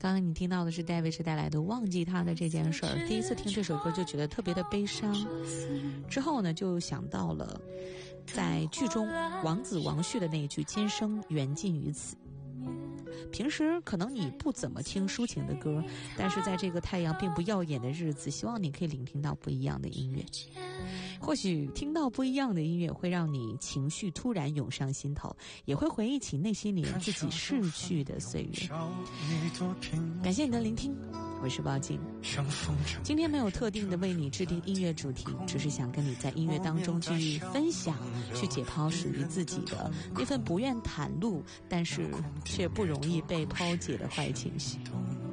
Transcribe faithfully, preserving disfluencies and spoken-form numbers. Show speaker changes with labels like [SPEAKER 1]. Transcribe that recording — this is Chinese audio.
[SPEAKER 1] 刚刚你听到的是戴维斯带来的《忘记他的这件事儿》，第一次听这首歌就觉得特别的悲伤，之后呢就想到了在剧中王子王旭的那一句今生缘尽于此。平时可能你不怎么听抒情的歌，但是在这个太阳并不耀眼的日子，希望你可以聆听到不一样的音乐。或许听到不一样的音乐会让你情绪突然涌上心头，也会回忆起那些年自己逝去的岁月。感谢你的聆听，我是宝静。今天没有特定的为你制定音乐主题，只是想跟你在音乐当中去分享，去解剖属于自己的那份不愿袒露但是却不容易被抛解的坏情绪。